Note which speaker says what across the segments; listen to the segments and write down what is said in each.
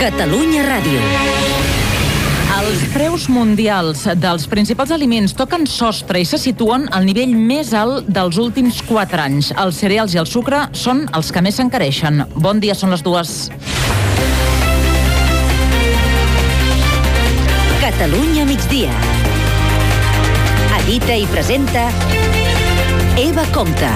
Speaker 1: Catalunya Ràdio.
Speaker 2: Els preus mundials dels principals aliments toquen sostre i se situen al nivell més alt dels últims 4 anys. Els cereals i el sucre són els que més s'encareixen. Bon dia, són les 2.
Speaker 1: Catalunya migdia. Edita i presenta Eva Compte.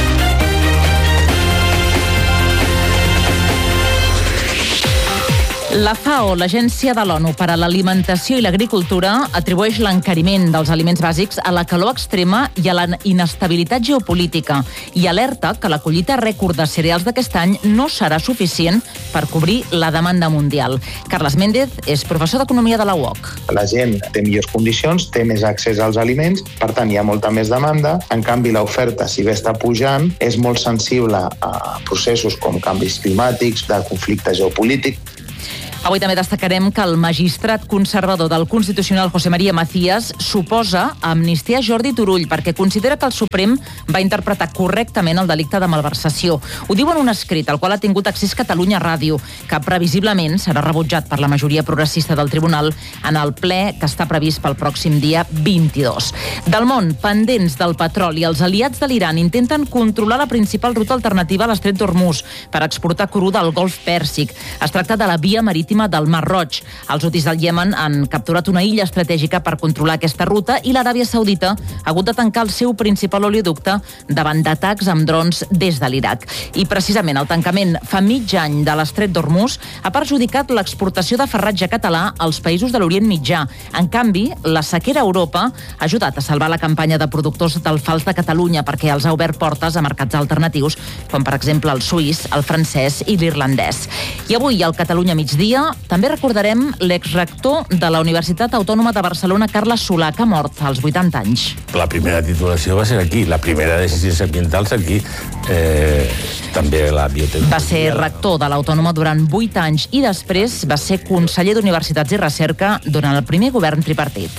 Speaker 2: La FAO, l'Agència de l'ONU per a l'Alimentació i l'Agricultura, atribueix l'encariment dels aliments bàsics a la calor extrema i a la inestabilitat geopolítica i alerta que la collita rècord de cereals d'aquest any no serà suficient per cobrir la demanda mundial. Carles Méndez és professor d'Economia de la UOC.
Speaker 3: La gent té millors condicions, té més accés als aliments, per tant hi ha molta més demanda. En canvi, l'oferta, si bé està pujant, és molt sensible a processos com canvis climàtics, de conflicte geopolític.
Speaker 2: Avui també destacarem que el magistrat conservador del Constitucional José María Macías s'oposa a amnistiar Jordi Turull perquè considera que el Suprem va interpretar correctament el delicte de malversació. Ho diu en un escrit al qual ha tingut accés Catalunya Ràdio, que previsiblement serà rebutjat per la majoria progressista del tribunal en el ple que està previst pel pròxim dia 22. Del món, pendents del petroli, els aliats de l'Iran intenten controlar la principal ruta alternativa a l'estret d'Hormuz per exportar cru del Golf Pèrsic. Es tracta de la via marítima del Mar Roig. Els hutis del Iemen han capturat una illa estratègica per controlar aquesta ruta i l'Aràbia Saudita ha hagut de tancar el seu principal oleoducte davant d'atacs amb drons des de l'Iraq. I precisament el tancament fa mig any de l'estret d'Hormuz ha perjudicat l'exportació de farratge català als països de l'Orient Mitjà. En canvi, la sequera a Europa ha ajudat a salvar la campanya de productors d'alfals de Catalunya perquè els ha obert portes a mercats alternatius, com per exemple el suís, el francès i l'irlandès. I avui al Catalunya migdia també recordarem l'exrector de la Universitat Autònoma de Barcelona, Carles Solà, que ha mort als 80 anys.
Speaker 4: La primera titulació va ser aquí, la primera de ciències ambientals aquí, també la biotecnologia.
Speaker 2: Va ser rector de l'Autònoma durant 8 anys i després va ser conseller d'Universitats i Recerca durant el primer govern tripartit.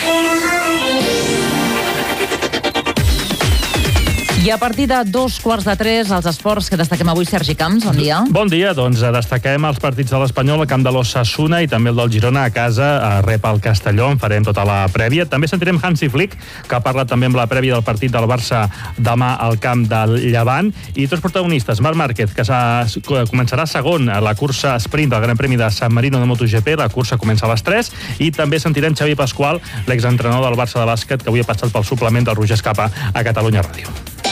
Speaker 2: I a partir de 2:15, els esports que destaquem avui, Sergi Camps, bon dia.
Speaker 5: Bon dia, doncs destaquem els partits de l'Espanyol al camp de l'Ossassuna i també el del Girona a casa, rep el Castelló, en farem tota la prèvia. També sentirem Hansi Flick, que ha parlat també amb la prèvia del partit del Barça demà al camp del Llevant. I tots protagonistes, Marc Márquez, que començarà segon a la cursa sprint del Gran Premi de San Marino de MotoGP, la cursa comença a les 3, i també sentirem Xavi Pasqual, l'exentrenador del Barça de bàsquet, que avui ha passat pel suplement del Roger Escapa a Catalunya Ràdio.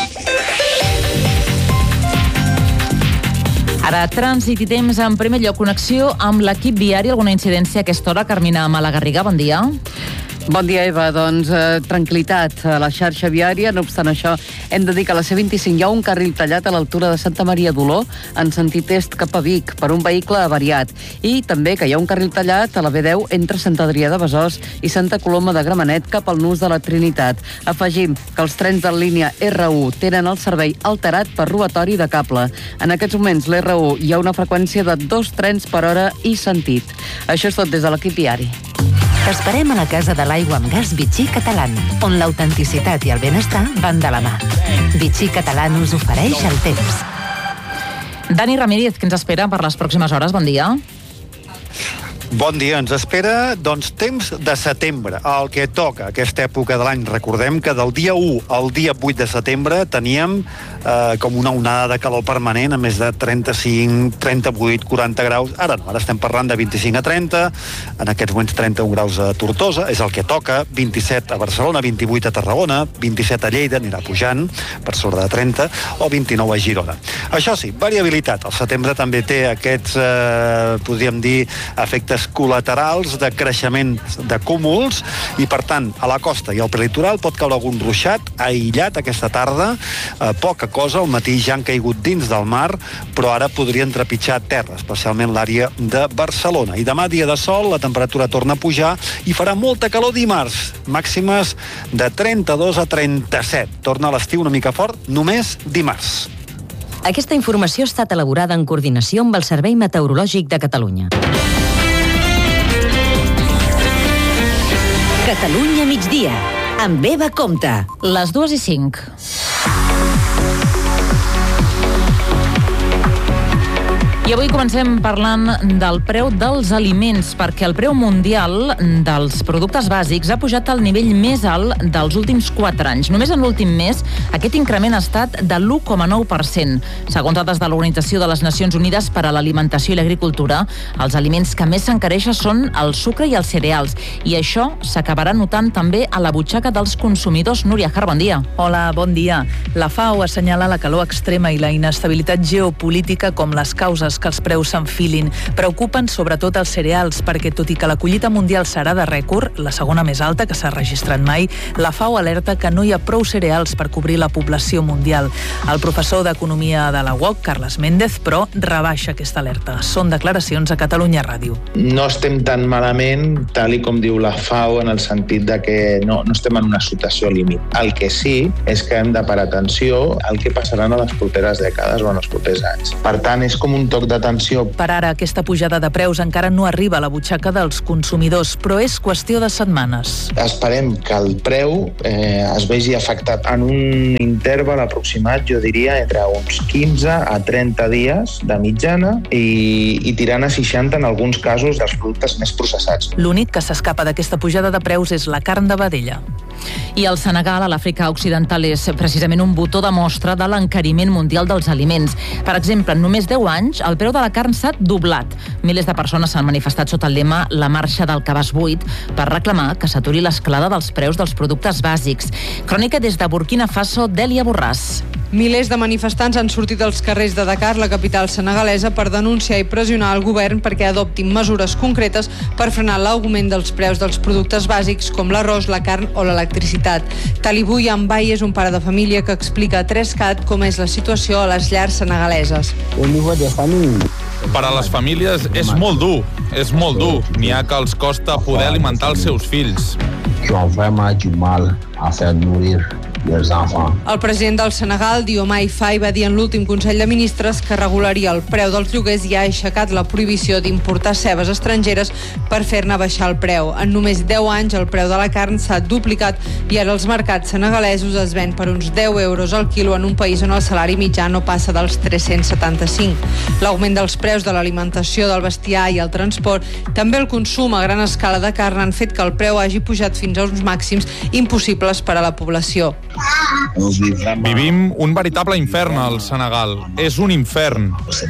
Speaker 2: Ara, trànsit i temps. En primer lloc, connexió amb l'equip viari. Alguna incidència a aquesta hora? Carmina Malagarriga, bon dia.
Speaker 6: Bon dia, Eva. Doncs tranquil·litat a la xarxa viària. No obstant això, hem de dir que a la C25 hi ha un carril tallat a l'altura de Santa Maria d'Oló en sentit est cap a Vic per un vehicle avariat. I també que hi ha un carril tallat a la B10 entre Sant Adrià de Besòs i Santa Coloma de Gramenet cap al nus de la Trinitat. Afegim que els trens de línia R1 tenen el servei alterat per robatori de cable. En aquests moments, l'R1 hi ha una freqüència de 2 trens per hora i sentit. Això és tot des de l'equip diari.
Speaker 1: T'esperem a la Casa de l'Aigua amb Gas Vichy Catalán, on l'autenticitat i el benestar van de la mà. Vichy Catalán us ofereix el temps.
Speaker 2: Dani Ramírez, que ens espera per les pròximes hores. Bon dia.
Speaker 7: Bon dia, ens espera, doncs, temps de setembre, el que toca aquesta època de l'any. Recordem que del dia 1 al dia 8 de setembre teníem com una onada de calor permanent a més de 35, 38, 40 graus. Ara no, ara estem parlant de 25 a 30, en aquests moments 31 graus a Tortosa, és el que toca, 27 a Barcelona, 28 a Tarragona, 27 a Lleida, anirà pujant per sobre de 30, o 29 a Girona. Això sí, variabilitat. El setembre també té aquests, podríem dir, efectes col·laterals de creixement de cúmuls i, per tant, a la costa i al prelitoral pot caure algun ruixat aïllat aquesta tarda, poca cosa, al matí ja han caigut dins del mar, però ara podrien trepitjar terra, especialment l'àrea de Barcelona. I demà, dia de sol, la temperatura torna a pujar i farà molta calor dimarts, màximes de 32 a 37. Torna l'estiu una mica fort només dimarts.
Speaker 1: Aquesta informació ha estat elaborada en coordinació amb el Servei Meteorològic de Catalunya. Catalunya migdia, amb Eva Compte.
Speaker 2: Les 2:05. I avui comencem parlant del preu dels aliments, perquè el preu mundial dels productes bàsics ha pujat al nivell més alt dels últims 4 anys. Només en l'últim mes aquest increment ha estat de l'1,9%. Segons dades de l'Organització de les Nacions Unides per a l'Alimentació i l'Agricultura, els aliments que més s'encareixen són el sucre i els cereals. I això s'acabarà notant també a la butxaca dels consumidors. Núria Jar, bon dia.
Speaker 8: Hola, bon dia. La FAO assenyala la calor extrema i la inestabilitat geopolítica com les causes que els preus s'enfilin. Preocupen sobretot els cereals, perquè tot i que la collita mundial serà de rècord, la segona més alta que s'ha registrat mai, la FAO alerta que no hi ha prou cereals per cobrir la població mundial. El professor d'Economia de la UOC, Carles Méndez, però rebaixa aquesta alerta. Són declaracions a Catalunya Ràdio.
Speaker 3: No estem tan malament, tal i com diu la FAO, en el sentit de que no estem en una situació límit. El que sí és que hem de parar atenció al que passaran a les properes dècades o en els propers anys. Per tant, és com un toc d'atenció.
Speaker 8: Per ara, aquesta pujada de preus encara no arriba a la butxaca dels consumidors, però és qüestió de setmanes.
Speaker 3: Esperem que el preu es vegi afectat en un interval aproximat, jo diria, entre uns 15 a 30 dies de mitjana i tirant a 60 en alguns casos dels productes més processats.
Speaker 8: L'únic que s'escapa d'aquesta pujada de preus és la carn de vedella.
Speaker 2: I el Senegal, a l'Àfrica Occidental, és precisament un botó de mostra de l'encariment mundial dels aliments. Per exemple, en només 10 anys, el preu de la carn s'ha doblat. Milers de persones s'han manifestat sota el lema La marxa del cabàs buit per reclamar que s'aturi l'escalada dels preus dels productes bàsics. Crònica des de Burkina Faso, Dèlia Borràs.
Speaker 9: Milers de manifestants han sortit als carrers de Dakar, la capital senegalesa, per denunciar i pressionar el govern perquè adoptin mesures concretes per frenar l'augment dels preus dels productes bàsics com l'arròs, la carn o l'electricitat. Talibou Yambai és un pare de família que explica a 3CAT com és la situació a les llars senegaleses.
Speaker 10: Per a les famílies és molt dur. N'hi ha que els costa poder alimentar els seus fills.
Speaker 9: El president del Senegal, Diomaye Faye, va dir en l'últim Consell de Ministres que regularia el preu dels lloguers i ha aixecat la prohibició d'importar cebes estrangeres per fer-ne baixar el preu. En només 10 anys el preu de la carn s'ha duplicat i ara els mercats senegalesos es ven per uns 10 euros al quilo en un país on el salari mitjà no passa dels 375. L'augment dels preus de l'alimentació, del bestiar i el transport, també el consum a gran escala de carn han fet que el preu hagi pujat fins a uns màxims impossibles per a la població.
Speaker 10: Vivim un veritable infern al Senegal. És un infern.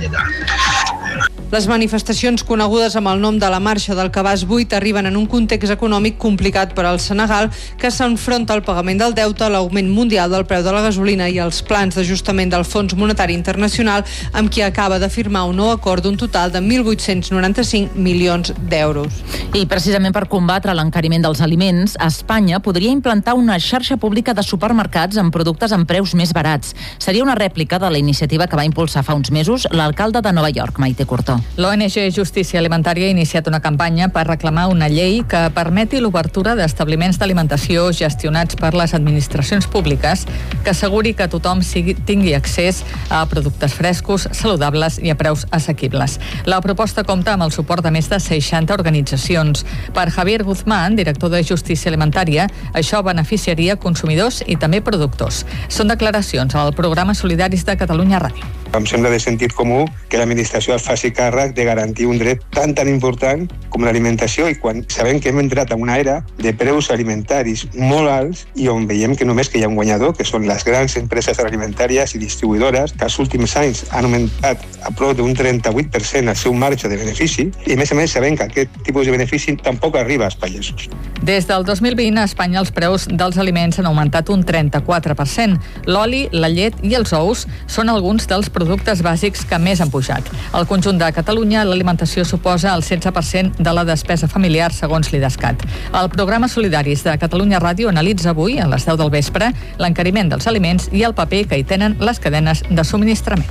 Speaker 9: Les manifestacions conegudes amb el nom de la marxa del cabàs buit arriben en un context econòmic complicat per al Senegal, que s'enfronta al pagament del deute, l'augment mundial del preu de la gasolina i els plans d'ajustament del Fons Monetari Internacional, amb qui acaba de firmar un nou acord d'un total de 1.895 milions d'euros.
Speaker 2: I precisament per combatre l'encariment dels aliments, Espanya podria implantar una xarxa pública de supermercats amb productes amb preus més barats. Seria una rèplica de la iniciativa que va impulsar fa uns mesos l'alcalde de Nova York, Maite Cortó.
Speaker 11: L'ONG Justícia Alimentària ha iniciat una campanya per reclamar una llei que permeti l'obertura d'establiments d'alimentació gestionats per les administracions públiques que asseguri que tothom tingui accés a productes frescos, saludables i a preus assequibles. La proposta compta amb el suport de més de 60 organitzacions. Per Javier Guzmán, director de Justícia Alimentària, això beneficiaria consumidors i també productors. Són declaracions al programa Solidaris de Catalunya Ràdio.
Speaker 12: Em sembla de sentit comú que l'administració es faci càrrec de garantir un dret tan important com l'alimentació, i quan sabem que hem entrat en una era de preus alimentaris molt alts i on veiem que només que hi ha un guanyador, que són les grans empreses alimentàries i distribuïdores, que els últims anys han augmentat a prop d'un 38% el seu marge de benefici, i a més sabem que aquest tipus de benefici tampoc arriba als pagesos.
Speaker 11: Des del 2020 a Espanya els preus dels aliments han augmentat un 34%. L'oli, la llet i els ous són alguns dels productes bàsics que més han pujat. Al conjunt de Catalunya, l'alimentació suposa el 16% de la despesa familiar, segons l'IDESCAT. El programa Solidaris de Catalunya Ràdio analitza avui, a les 10 del vespre, l'encariment dels aliments i el paper que hi tenen les cadenes de subministrament.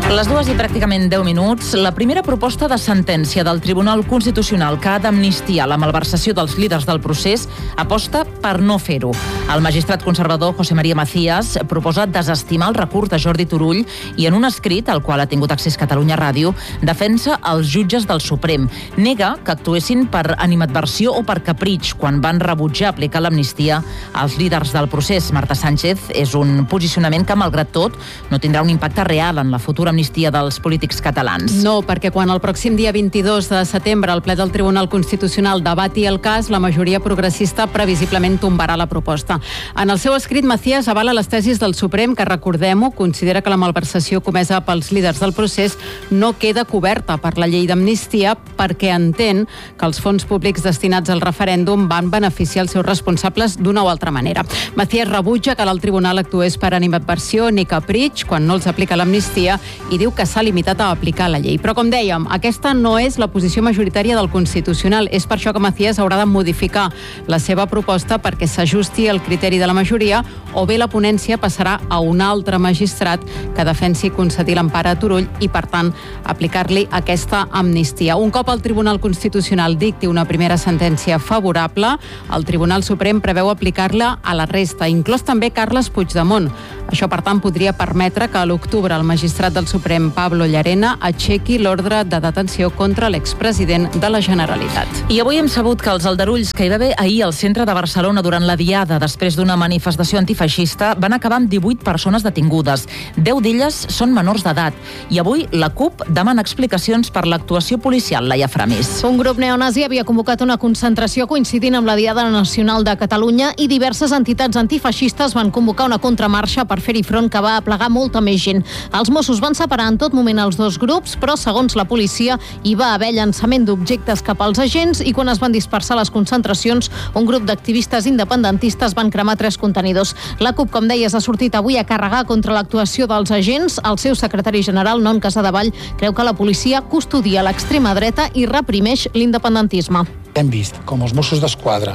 Speaker 2: Les 2 i pràcticament 10 minuts, la primera proposta de sentència del Tribunal Constitucional que ha d'amnistiar la malversació dels líders del procés aposta per no fer-ho. El magistrat conservador José María Macías proposa desestimar el recurs de Jordi Turull i en un escrit, al qual ha tingut accés Catalunya Ràdio, defensa els jutges del Suprem. Nega que actuessin per animadversió o per capritx quan van rebutjar aplicar l'amnistia als líders del procés. Marta Sánchez és un posicionament que, malgrat tot, no tindrà un impacte real en la futura amnistia dels polítics catalans.
Speaker 13: No, perquè quan el pròxim dia 22 de setembre el ple del Tribunal Constitucional debati el cas, la majoria progressista previsiblement tombarà la proposta. En el seu escrit, Macías avala les tesis del Suprem, que, recordem-ho, considera que la malversació comesa pels líders del procés no queda coberta per la llei d'amnistia perquè entén que els fons públics destinats al referèndum van beneficiar els seus responsables d'una o altra manera. Macías rebutja que el tribunal actués per animadversió ni capritx quan no els aplica l'amnistia i diu que s'ha limitat a aplicar la llei. Però, com dèiem, aquesta no és la posició majoritària del Constitucional. És per això que Macías haurà de modificar la seva proposta perquè s'ajusti al criteri de la majoria, o bé la ponència passarà a un altre magistrat que defensi concedir l'empara a Turull i, per tant, aplicar-li aquesta amnistia. Un cop el Tribunal Constitucional dicti una primera sentència favorable, el Tribunal Suprem preveu aplicar-la a la resta, inclòs també Carles Puigdemont. Això, per tant, podria permetre que a l'octubre el magistrat del Suprem, Pablo Llarena, aixequi l'ordre de detenció contra l'expresident de la Generalitat.
Speaker 2: I avui hem sabut que els aldarulls que hi va haver ahir al centre de Barcelona durant la Diada, després d'una manifestació antifeixista, van acabar amb 18 persones detingudes. 10 d'elles són menors d'edat. I avui la CUP demana explicacions per l'actuació policial. Laia Framis.
Speaker 14: Un grup neonazi havia convocat una concentració coincidint amb la Diada Nacional de Catalunya i diverses entitats antifeixistes van convocar una contramarxa per fer-hi front que va aplegar molta més gent. Els Mossos van separar en tot moment els dos grups, però, segons la policia, hi va haver llançament d'objectes cap als agents i quan es van dispersar les concentracions, un grup d'activistes independentistes van cremar 3 contenidors. La CUP, com deies, ha sortit avui a carregar contra l'actuació dels agents. El seu secretari general, Non Casadevall, creu que la policia custodia l'extrema dreta i reprimeix l'independentisme.
Speaker 15: Hem vist com els Mossos d'Esquadra,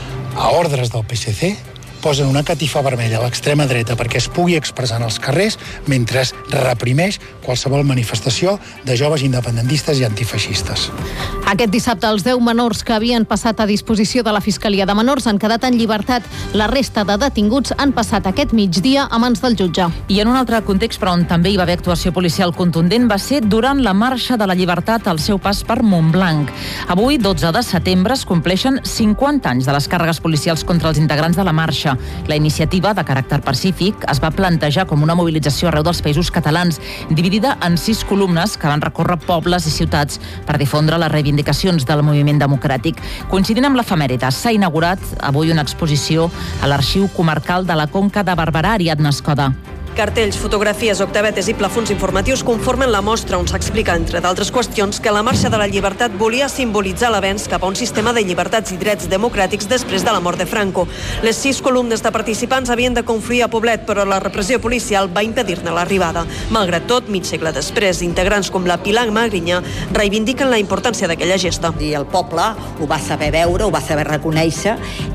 Speaker 15: a ordres del PSC, posen una catifa vermella a l'extrema dreta perquè es pugui expressar en els carrers mentre es reprimeix qualsevol manifestació de joves independentistes i antifeixistes.
Speaker 14: Aquest dissabte, els 10 menors que havien passat a disposició de la Fiscalia de Menors han quedat en llibertat. La resta de detinguts han passat aquest migdia a mans del jutge.
Speaker 2: I en un altre context, però on també hi va haver actuació policial contundent, va ser durant la Marxa de la Llibertat al seu pas per Montblanc. Avui, 12 de setembre, es compleixen 50 anys de les càrregues policials contra els integrants de la marxa. La iniciativa, de caràcter pacífic, es va plantejar com una mobilització arreu dels països catalans, dividida en 6 columnes que van recórrer pobles i ciutats per difondre les reivindicacions del moviment democràtic. Coincidint amb l'efemèride, s'ha inaugurat avui una exposició a l'Arxiu Comarcal de la Conca de Barberà, Ariadna Escoda.
Speaker 16: Cartells, fotografies, octavetes i plafons informatius conformen la mostra on s'explica, entre d'altres qüestions, que la Marxa de la Llibertat volia simbolitzar l'avenç cap a un sistema de llibertats i drets democràtics després de la mort de Franco. Les 6 columnes de participants havien de confluir a Poblet, però la repressió policial va impedir-ne l'arribada. Malgrat tot, mig segle després, integrants com la Pilar Magrinyà reivindiquen la importància d'aquella gesta.
Speaker 17: I el poble ho va saber veure, ho va saber reconèixer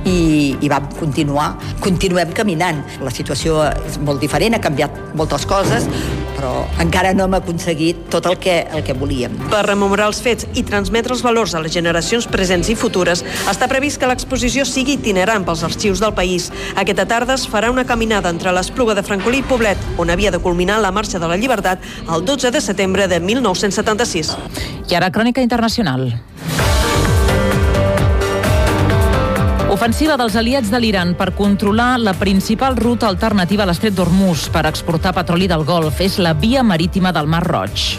Speaker 17: i vam continuar. Continuem caminant. La situació és molt diferent, ha canviat moltes coses, però encara no hem aconseguit tot el que volíem.
Speaker 16: Per rememorar els fets i transmetre els valors a les generacions presents i futures, està previst que l'exposició sigui itinerant pels arxius del país. Aquesta tarda es farà una caminada entre l'Espluga de Francolí i Poblet, on havia de culminar la Marxa de la Llibertat el 12 de setembre de 1976.
Speaker 2: I ara, crònica internacional. Ofensiva dels aliats de l'Iran per controlar la principal ruta alternativa a l'estret d'Hormuz per exportar petroli del Golf. És la via marítima del Mar Roig.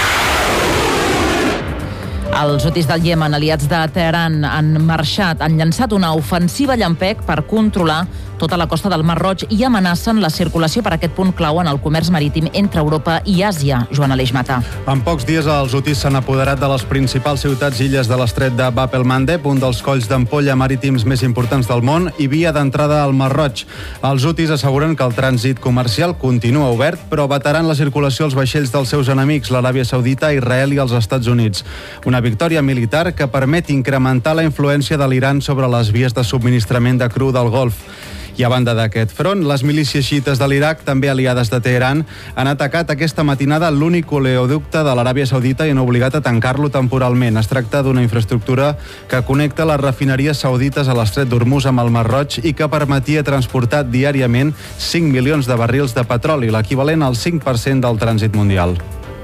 Speaker 2: Els hutis del Iemen, aliats de Teheran, han llançat una ofensiva llampec per controlar tota la costa del Mar Roig i amenacen la circulació per aquest punt clau en el comerç marítim entre Europa i Àsia. Joan Aleix Mata.
Speaker 18: En pocs dies, els hutis s'han apoderat de les principals ciutats i illes de l'estret de Bab el-Mandeb, un dels colls d'ampolla marítims més importants del món i via d'entrada al Mar Roig. Els hutis asseguren que el trànsit comercial continua obert, però vetaran la circulació als vaixells dels seus enemics, l'Aràbia Saudita, Israel i els Estats Units. Una victòria militar que permet incrementar la influència de l'Iran sobre les vies de subministrament de cru del Golf. I a banda d'aquest front, les milícies xiites de l'Iraq, també aliades de Teheran, han atacat aquesta matinada l'únic oleoducte de l'Aràbia Saudita i han obligat a tancar-lo temporalment. Es tracta d'una infraestructura que connecta les refineries saudites a l'estret d'Hormuz amb el Mar Roig i que permetia transportar diàriament 5 milions de barrils de petroli, l'equivalent al 5% del trànsit mundial.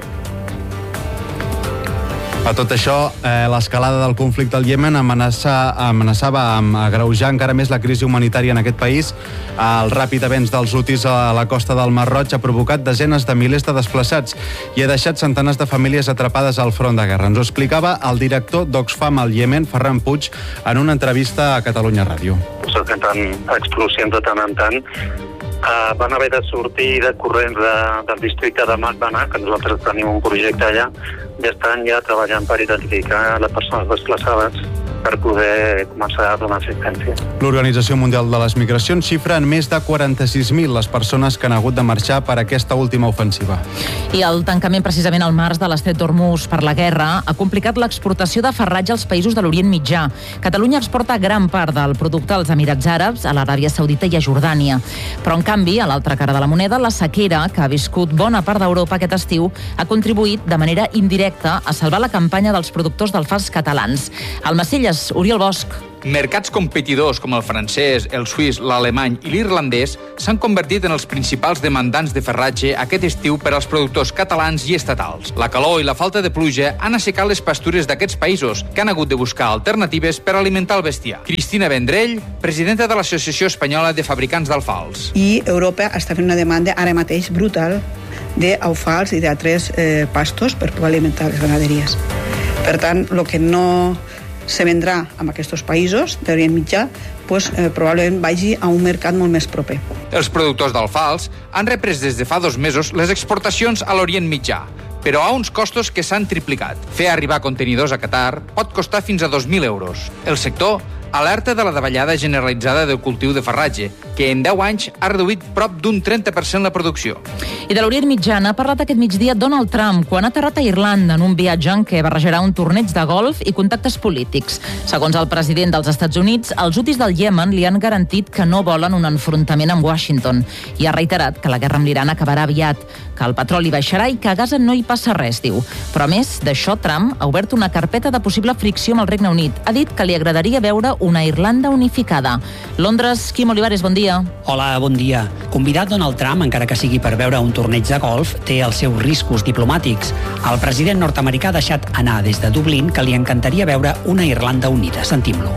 Speaker 18: A tot això, l'escalada del conflicte al Iemen amenaçava amb agreujar encara més la crisi humanitària en aquest país. El ràpid avenç dels hutis a la costa del Mar Roig ha provocat desenes de milers de desplaçats i ha deixat centenars de famílies atrapades al front de guerra. Ens ho explicava el director d'Oxfam al Iemen, Ferran Puig, en una entrevista a Catalunya Ràdio.
Speaker 19: Se senten explosions de tant en tant. Van haver de sortir de corrents del districte de Madbana, que nosaltres tenim un projecte allà, i estan ja treballant per identificar les persones desplaçades per poder començar a donar assistència.
Speaker 18: L'Organització Mundial de les Migracions xifra en més de 46.000 les persones que han hagut de marxar per aquesta última ofensiva.
Speaker 2: I el tancament precisament al març de l'estret d'Hormuz per la guerra ha complicat l'exportació de farratge als països de l'Orient Mitjà. Catalunya exporta gran part del producte als Emirats Àrabs, a l'Aràbia Saudita i a Jordània. Però, en canvi, a l'altra cara de la moneda, la sequera, que ha viscut bona part d'Europa aquest estiu, ha contribuït de manera indirecta a salvar la campanya dels productors d'alfals catalans. Almacelles, Oriol Bosch.
Speaker 20: Mercats competidors com el francès, el suís, l'alemany i l'irlandès s'han convertit en els principals demandants de farratge aquest estiu per als productors catalans i estatals. La calor i la falta de pluja han assecat les pastures d'aquests països, que han hagut de buscar alternatives per alimentar el bestiar. Cristina Vendrell, presidenta de l'Associació Espanyola de Fabricants d'Alfals.
Speaker 21: I Europa està fent una demanda ara mateix brutal d'alfals i d'altres pastos per poder alimentar les ramaderies. Per tant, el que no se vendrà amb aquests països d'Orient Mitjà probablement vagi a un mercat molt més proper.
Speaker 20: Els productors d'alfals han reprès des de fa 2 mesos les exportacions a l'Orient Mitjà, però a uns costos que s'han triplicat. Fer arribar contenidors a Qatar pot costar fins a 2.000 euros. El sector alerta de la davallada generalitzada del cultiu de farratge, que en 10 anys ha reduït prop d'un 30% la producció.
Speaker 2: I de l'Orient Mitjà ha parlat aquest migdia Donald Trump quan ha aterrat a Irlanda en un viatge en què barrejarà un torneig de golf i contactes polítics. Segons el president dels Estats Units, els hutis del Iemen li han garantit que no volen un enfrontament amb Washington i ha reiterat que la guerra amb l'Iran acabarà aviat, que el petroli baixarà i que a Gaza no hi passa res, diu. Però a més d'això, Trump ha obert una carpeta de possible fricció amb el Regne Unit. Ha dit que li agradaria veure una Irlanda unificada. Londres, Quim Olivares, bon dia.
Speaker 22: Hola, bon dia. Convidat Donald Trump, encara que sigui per veure un torneig de golf, té els seus riscos diplomàtics. El president nord-americà ha deixat anar des de Dublín que li encantaria veure una Irlanda unida. Sentim-lo.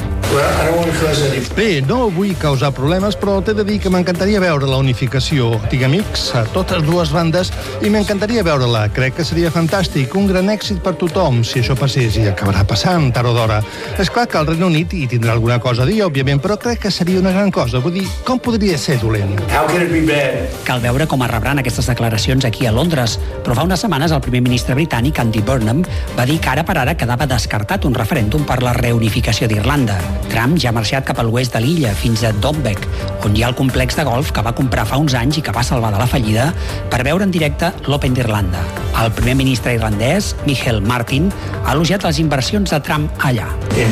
Speaker 23: Bé, no vull causar problemes, però t'he de dir que m'encantaria veure la unificació. Tinc amics a totes dues bandes i m'encantaria veure-la. Crec que seria fantàstic, un gran èxit per tothom si això passés i acabarà passant tard o d'hora. És clar que el Regne Unit hi tindrà alguna cosa a dir, òbviament, però crec que seria una gran cosa. Vull dir, com podria ser dolent?
Speaker 22: Cal veure com es rebran aquestes declaracions aquí a Londres, però fa unes setmanes el primer ministre britànic, Andy Burnham, va dir que ara per ara quedava descartat un referèndum per la reunificació d'Irlanda. Trump ja ha marxat cap a l'oest de l'illa, fins a Dockbeck, on hi ha el complex de golf que va comprar fa uns anys i que va salvar de la fallida per veure en directe l'Open d'Irlanda. El primer ministre irlandès, Michael Martin, ha elogiat les inversions de Trump allà.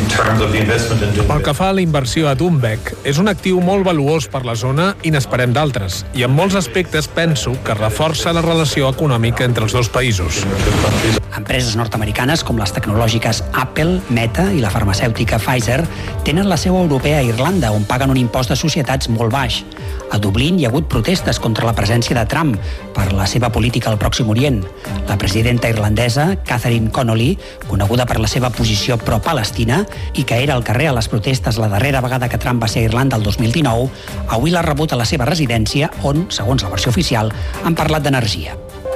Speaker 24: Pel que fa a la inversió a Dockbeck, és un actiu molt valuós per la zona i n'esperem d'altres. I en molts aspectes penso que reforça la relació econòmica entre els dos països.
Speaker 22: Empreses nord-americanes com les tecnològiques Apple, Meta i la farmacèutica Pfizer tenen la seu europea a Irlanda, on paguen un impost de societats molt baix. A Dublín hi ha hagut protestes contra la presència de Trump per la seva política al Pròxim Orient. La presidenta irlandesa, Catherine Connolly, coneguda per la seva posició pro-Palestina i que era al carrer a les protestes la darrera vegada que Trump va ser a Irlanda el 2019, avui l'ha rebut a la seva residència on, segons la versió oficial, han parlat d'energia.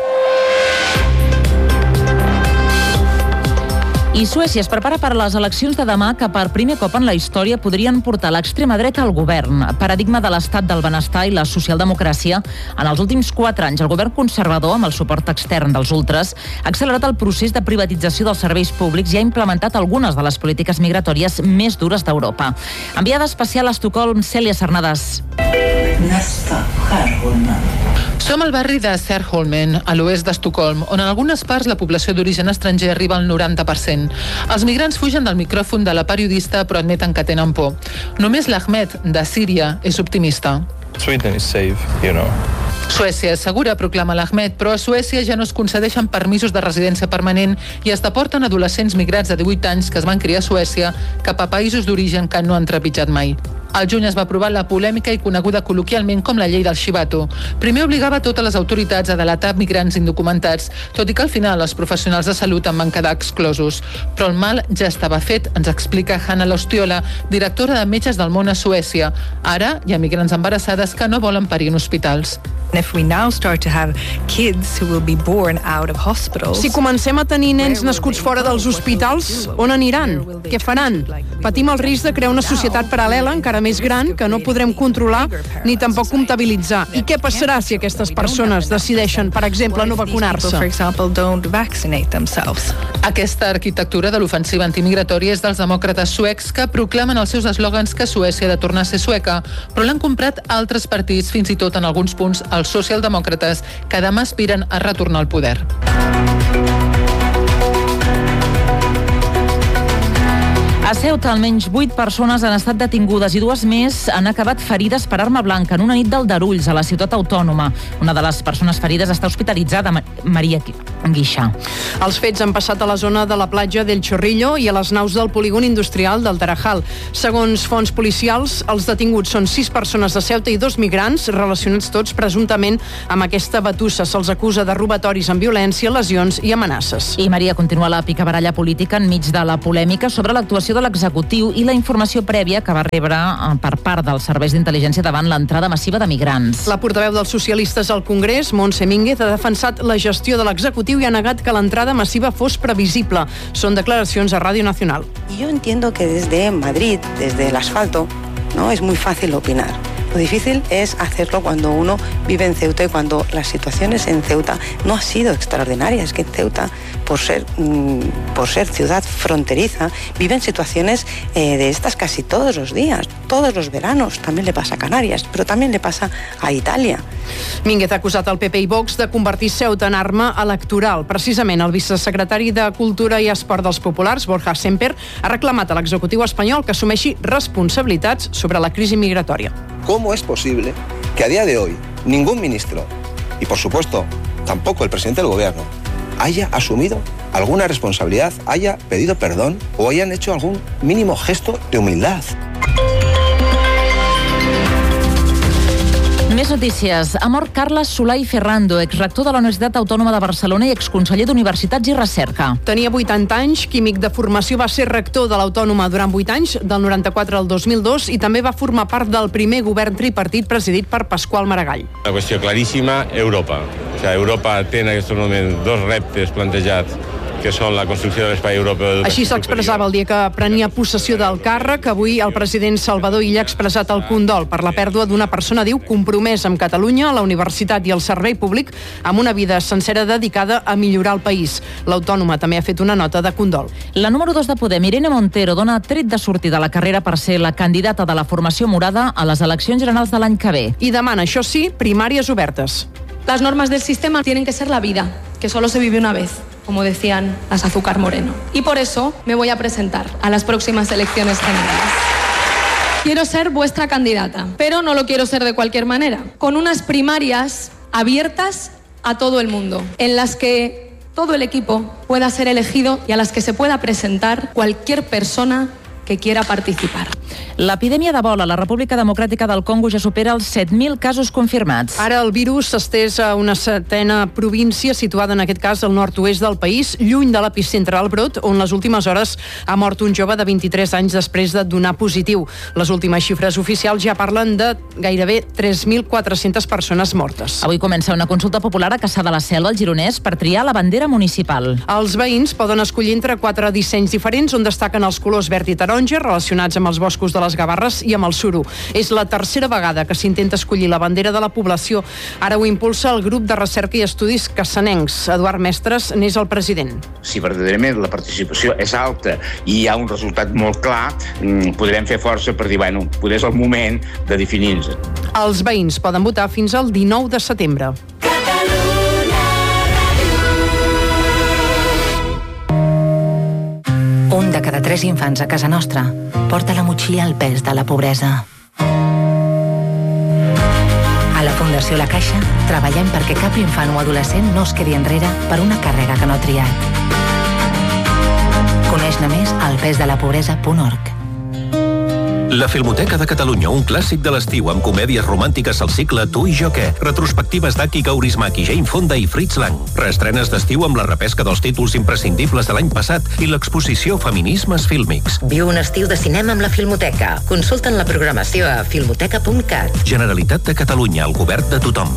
Speaker 2: I Suècia es prepara per a les eleccions de demà que per primer cop en la història podrien portar l'extrema dreta al govern. Paradigma de l'estat del benestar i la socialdemocràcia, en els últims 4 anys el govern conservador, amb el suport extern dels ultres, ha accelerat el procés de privatització dels serveis públics i ha implementat algunes de les polítiques migratòries més dures d'Europa. Enviada especial a Estocolm, Cèlia Cernadas.
Speaker 4: Som al barri de Särholmen, a l'oest d'Estocolm, on en algunes parts la població d'origen estranger arriba al 90%. Els migrants fugen del micròfon de la periodista, però admeten que tenen por. Només l'Ahmed, de Síria, és optimista.
Speaker 5: Sweden is safe, you know.
Speaker 4: Suècia és segura, proclama l'Ahmed, però a Suècia ja no es concedeixen permisos de residència permanent i es deporten adolescents migrats de 18 anys que es van criar a Suècia cap a països d'origen que no han trepitjat mai. Al juny es va aprovar la polèmica i coneguda col·loquialment com la llei del xivato. Primer obligava totes les autoritats a delatar migrants indocumentats, tot i que al final els professionals de salut en van quedar exclosos. Però el mal ja estava fet, ens explica Hanna Lostiola, directora de Metges del Món a Suècia. Ara hi ha migrants embarassades que no volen parir en hospitals.
Speaker 6: Si comencem a tenir nens nascuts fora dels hospitals, on aniran? Què faran? Patim el risc de crear una societat paral·lela encara més gran que no podrem controlar ni tampoc comptabilitzar. I què passarà si aquestes persones decideixen, per exemple, no vacunar-se?
Speaker 4: Aquesta arquitectura de l'ofensiva antimigratòria és dels demòcrates suecs que proclamen els seus eslògans que Suècia ha de tornar a ser sueca, però l'han comprat altres partits, fins i tot en alguns punts els socialdemòcrates, que demà aspiren a retornar al poder.
Speaker 2: A Ceuta, almenys 8 persones han estat detingudes i 2 més han acabat ferides per arma blanca en una nit d'aldarulls a la ciutat autònoma. Una de les persones ferides està hospitalitzada, Maria Guixà.
Speaker 6: Els fets han passat a la zona de la platja del Chorrillo i a les naus del polígon industrial del Tarajal. Segons fonts policials, els detinguts són 6 persones de Ceuta i 2 migrants, relacionats tots presumptament amb aquesta batussa. Se'ls acusa de robatoris amb violència, lesions i amenaces.
Speaker 2: I Maria, continua la picabaralla política enmig de la polèmica sobre l'actuació de l'executiu i la informació prèvia que va rebre per part dels serveis d'intel·ligència davant l'entrada massiva de migrants.
Speaker 6: La portaveu dels socialistes al Congrés, Montse Mínguez, ha defensat la gestió de l'executiu i ha negat que l'entrada massiva fos previsible. Són declaracions a Radio Nacional.
Speaker 7: Yo entiendo que desde Madrid, desde el asfalto, ¿no? Es muy fácil opinar. Lo difícil es hacerlo cuando uno vive en Ceuta y cuando las situaciones en Ceuta no han sido extraordinarias. Es que en Ceuta, por ser ciudad fronteriza, viven situaciones de estas casi todos los días, todos los veranos. También le pasa a Canarias, pero también le pasa a Itàlia.
Speaker 6: Mínguez ha acusat el PP i Vox de convertir Ceuta en arma electoral. Precisament el vicesecretari de Cultura i Esport dels Populars, Borja Semper, ha reclamat a l'executiu espanyol que assumeixi responsabilitats sobre la crisi migratòria.
Speaker 25: ¿Cómo es posible que a día de hoy ningún ministro, y por supuesto tampoco el presidente del gobierno, haya asumido alguna responsabilidad, haya pedido perdón o hayan hecho algún mínimo gesto de humildad?
Speaker 2: Més notícies. Ha mort Carles Solà i Ferrando, exrector de la Universitat Autònoma de Barcelona i exconseller d'Universitats i Recerca.
Speaker 6: Tenia 80 anys, químic de formació, va ser rector de l'Autònoma durant 8 anys, del 94 al 2002, i també va formar part del primer govern tripartit presidit per Pasqual Maragall.
Speaker 26: La qüestió claríssima, Europa. Europa té en aquest moment 2 reptes plantejats, que són la construcció de l'espai europeu.
Speaker 6: Així s'expressava el dia que prenia possessió del càrrec. Avui el president Salvador Illa ha expressat el condol per la pèrdua d'una persona, diu, compromesa amb Catalunya, la universitat i el servei públic, amb una vida sencera dedicada a millorar el país. L'Autònoma també ha fet una nota de condol.
Speaker 2: La número 2 de Podem, Irene Montero, dona tret de sortir de la carrera per ser la candidata de la formació morada a les eleccions generals de l'any que ve.
Speaker 6: I demana, això sí, primàries obertes.
Speaker 27: Las normas del sistema tienen que ser la vida, que solo se vive una vez, como decían las Azúcar Moreno. Y por eso me voy a presentar a las próximas elecciones generales. Quiero ser vuestra candidata, pero no lo quiero ser de cualquier manera. Con unas primarias abiertas a todo el mundo, en las que todo el equipo pueda ser elegido y a las que se pueda presentar cualquier persona que quiera participar.
Speaker 2: L'epidèmia d'Ebola a la República Democràtica del Congo ja supera els 7.000 casos confirmats.
Speaker 6: Ara el virus s'ha estès a una 7a província, situada en aquest cas al nord-oest del país, lluny de l'epicentre del brot, on les últimes hores ha mort un jove de 23 anys després de donar positiu. Les últimes xifres oficials ja parlen de gairebé 3.400 persones mortes.
Speaker 2: Avui comença una consulta popular a Cassà de la Selva, al Gironès, per triar la bandera municipal.
Speaker 6: Els veïns poden escollir entre 4 dissenys diferents, on destaquen els colors verd i taronja, taronja relacionats amb els boscos de les Gavarres i amb el suro. És la tercera vegada que s'intenta escollir la bandera de la població. Ara ho impulsa el grup de recerca i estudis cassanencs. Eduard Mestres n'és el president.
Speaker 1: Si verdaderament la participació és alta i hi ha un resultat molt clar, podrem fer força per dir, bueno, potser és el moment de definir-nos.
Speaker 6: Els veïns poden votar fins al 19 de setembre.
Speaker 3: Un de cada 3 infants a casa nostra porta a la motxilla el pes de la pobresa. A la Fundació La Caixa treballem perquè cap infant o adolescent no es quedi enrere per una càrrega que no ha triat. Coneix-ne més al pesdelapobresa.org.
Speaker 8: La Filmoteca de Catalunya, un clàssic de l'estiu amb comèdies romàntiques al cicle Tu i jo què, retrospectives d'Aki Kaurismäki, Jane Fonda i Fritz Lang, reestrenes d'estiu amb la repesca dels títols imprescindibles de l'any passat i l'exposició Feminismes Fílmics.
Speaker 3: Viu un estiu de cinema amb la Filmoteca. Consulta'n la programació a filmoteca.cat.
Speaker 8: Generalitat de Catalunya, el govern de tothom.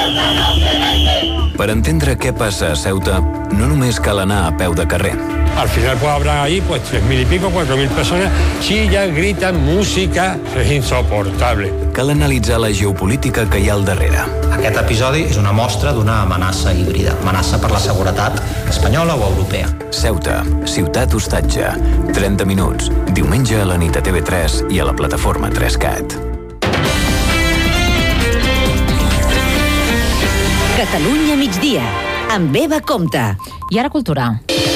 Speaker 9: Per entendre què passa a Ceuta, no només cal anar a peu de carrer.
Speaker 10: Al final habrá ahí 3.000 y pico, 4.000 personas, chillan, gritan, música, es insoportable.
Speaker 9: Cal analitzar la geopolítica que hi ha al darrere.
Speaker 11: Aquest episodi és una mostra d'una amenaça híbrida, amenaça per la seguretat espanyola o europea.
Speaker 9: Ceuta, ciutat hostatge, 30 minuts, diumenge a la nit a TV3 i a la plataforma 3CAT.
Speaker 12: Catalunya migdia, amb Eva Compte.
Speaker 2: I ara cultura.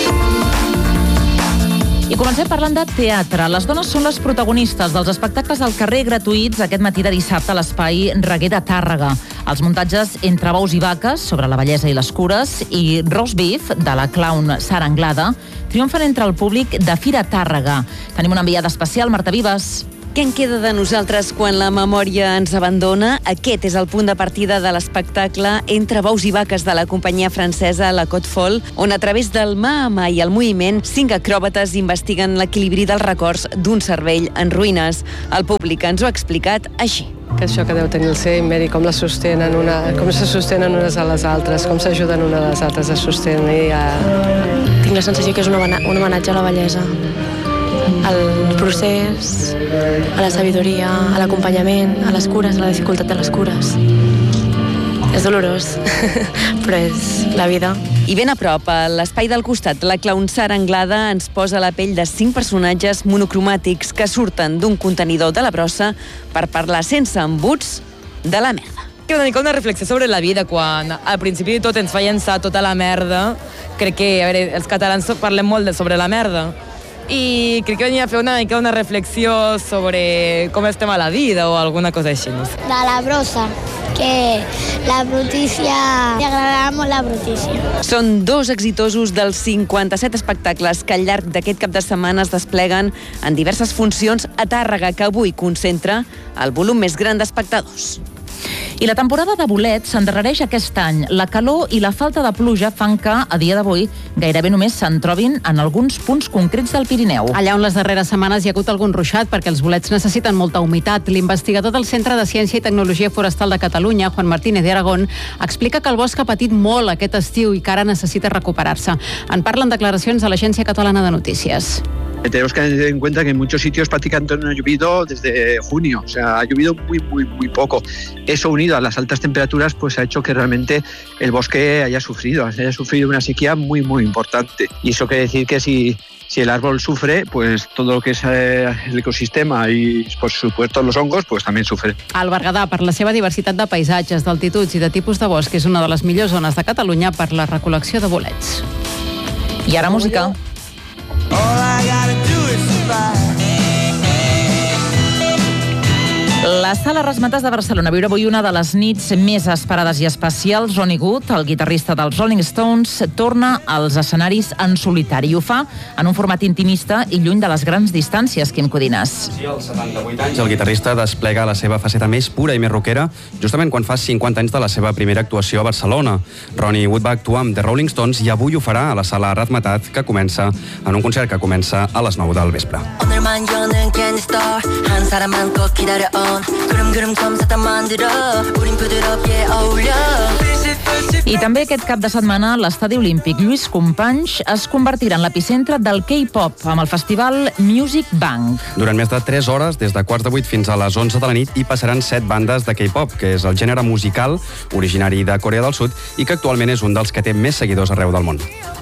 Speaker 2: I comencem parlant de teatre. Les dones són les protagonistes dels espectacles al carrer gratuïts aquest matí de dissabte a l'Espai Reguer de Tàrrega. Els muntatges Entre bous i vaques, sobre la bellesa i les cures, i Roast Beef, de la clown Sara Anglada, triomfen entre el públic de Fira Tàrrega. Tenim una enviada especial, Marta Vives.
Speaker 28: Què en queda de nosaltres quan la memòria ens abandona? Aquest és el punt de partida de l'espectacle Entre bous i vaques de la companyia francesa La Côte Folle, on a través del mà a mà i el moviment, 5 acròbates investiguen l'equilibri dels records d'un cervell en ruïnes. El públic ens ho ha explicat així.
Speaker 29: Que això que deu tenir el Seymour i com la sostenen com se sostenen unes a les altres, com s'ajuden una a les altres a sostenir.
Speaker 30: Tinc la sensació que és un homenatge a la bellesa, al procés, a la sabidoria, a l'acompanyament, a les cures, a la dificultat de les cures. És dolorós, però és la vida.
Speaker 28: I ben a prop, a l'espai del costat, la clown Sara Anglada ens posa la pell de 5 personatges monocromàtics que surten d'un contenidor de la brossa per parlar sense embuts de la merda.
Speaker 31: Una mica una reflexió sobre la vida, quan al principi de tot ens fa llençar tota la merda. Crec que, a veure, els catalans parlem molt sobre la merda, i crec que venia a fer una mica una reflexió sobre com estem a la vida o alguna cosa així, no sé.
Speaker 32: De la brossa, que la brutícia... Li agradarà molt la brutícia.
Speaker 28: Són 2 exitosos dels 57 espectacles que al llarg d'aquest cap de setmana es despleguen en diverses funcions a Tàrrega, que avui concentra el volum més gran d'espectadors.
Speaker 2: I la temporada de bolets s'endarrereix aquest any. La calor i la falta de pluja fan que, a dia d'avui, gairebé només se'n trobin en alguns punts concrets del Pirineu.
Speaker 13: Allà on les darreres setmanes hi ha hagut algun ruixat perquè els bolets necessiten molta humitat. L'investigador del Centre de Ciència i Tecnologia Forestal de Catalunya, Juan Martínez de Aragón, explica que el bosc ha patit molt aquest estiu i que ara necessita recuperar-se. En parlen declaracions a l'Agència Catalana de Notícies.
Speaker 33: Tenemos que tener en cuenta que en muchos sitios prácticamente no ha llovido desde junio, o sea, ha llovido muy poco. Eso unido a las altas temperaturas pues ha hecho que realmente el bosque haya sufrido una sequía muy importante. Y eso quiere decir que si el árbol sufre, pues todo lo que es el ecosistema y, por supuesto, los hongos, pues también sufren.
Speaker 13: El Berguedà, per la seva diversitat de paisatges, d'altituds i de tipus de bosc, és una de les millors zones de Catalunya per la recol·lecció de bolets.
Speaker 2: I ara música. La Sala Razzmatazz de Barcelona viurà avui una de les nits més esperades i especials. Ronnie Wood, el guitarrista dels Rolling Stones, torna als escenaris en solitari i ho fa en un format intimista i lluny de les grans distàncies, Quim Codines.
Speaker 34: Sí, als 78 anys el guitarrista desplega la seva faceta més pura i més rockera justament quan fa 50 anys de la seva primera actuació a Barcelona. Ronnie Wood va actuar amb The Rolling Stones i avui ho farà a la Sala Razzmatazz, que comença en un concert que comença a les 9 del vespre.
Speaker 12: 그럼 검사다 만들어 우린 부드럽게 어울려
Speaker 2: I també aquest cap de setmana l'estadi olímpic Lluís Companys es convertirà en l'epicentre del K-pop amb el festival Music Bank.
Speaker 34: Durant més de 3 hores, des de 7:45 fins a les 11 de la nit, hi passaran 7 bandes de K-pop, que és el gènere musical originari de Corea del Sud i que actualment és un dels que té més seguidors arreu del món.